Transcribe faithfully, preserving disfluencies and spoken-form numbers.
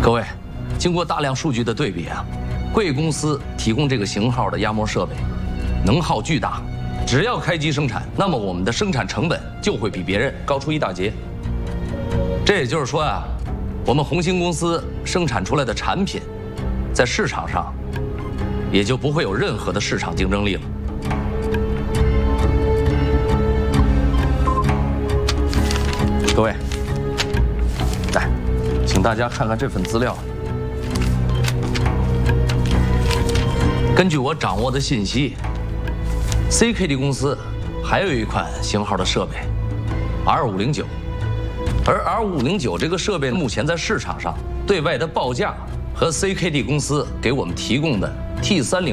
各位，经过大量数据的对比啊，贵公司提供这个型号的压模设备，能耗巨大，只要开机生产，那么我们的生产成本就会比别人高出一大截。这也就是说啊，我们红星公司生产出来的产品，在市场上也就不会有任何的市场竞争力了。各位，来，请大家看看这份资料。根据我掌握的信息 ，C K D 公司还有一款型号的设备 R 五零九，而 R 五零九这个设备目前在市场上对外的报价和 C K D 公司给我们提供的 T 三零